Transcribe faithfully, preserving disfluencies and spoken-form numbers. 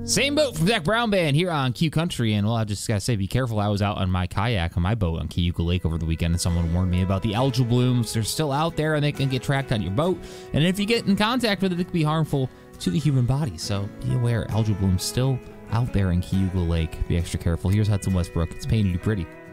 Same boat from Zach Brown Band here on Q Country, and well, I just gotta say, be careful. I was out on my kayak on my boat on Cayuga Lake over the weekend, and someone warned me about the algal blooms. They're still out there, and they can get tracked on your boat, and if you get in contact with it, it can be harmful to the human body, so be aware. Algal blooms still out there in Cayuga Lake. Be extra careful. Here's Hudson Westbrook. It's painted pretty.